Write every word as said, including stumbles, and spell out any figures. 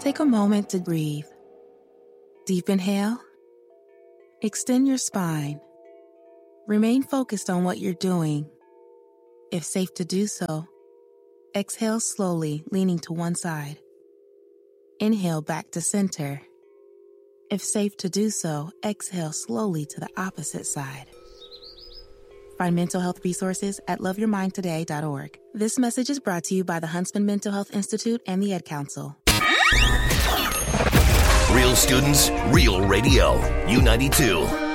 take a moment to breathe. Deep inhale. Extend your spine. Remain focused on what you're doing. If safe to do so, exhale slowly, leaning to one side. Inhale back to center. If safe to do so, exhale slowly to the opposite side. Find mental health resources at love your mind today dot org. This message is brought to you by the Huntsman Mental Health Institute and the Ad Council. Real students, real radio. U ninety-two.